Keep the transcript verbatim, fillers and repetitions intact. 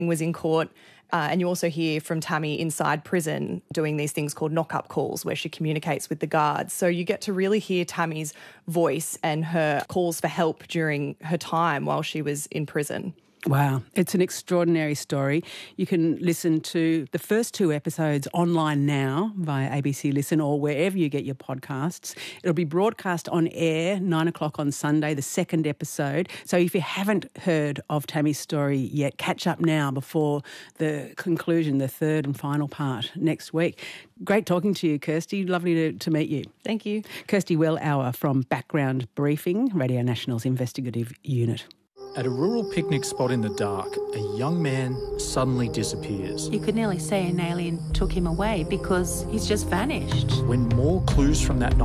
was in court. Uh, and you also hear from Tammy inside prison doing these things called knock-up calls where she communicates with the guards. So you get to really hear Tammy's voice and her calls for help during her time while she was in prison. Wow, it's an extraordinary story. You can listen to the first two episodes online now via A B C Listen or wherever you get your podcasts. It'll be broadcast on air, nine o'clock on Sunday, the second episode. So if you haven't heard of Tammy's story yet, catch up now before the conclusion, the third and final part next week. Great talking to you, Kirsty. Lovely to, to meet you. Thank you. Kirsty Wellauer from Background Briefing, Radio National's investigative unit. At a rural picnic spot in the dark, a young man suddenly disappears. You could nearly say an alien took him away because he's just vanished. When more clues from that